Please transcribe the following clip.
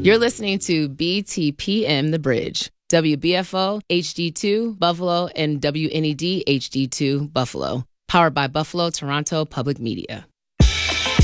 You're listening to BTPM The Bridge, WBFO HD2 Buffalo and WNED HD2 Buffalo, powered by Buffalo Toronto Public Media.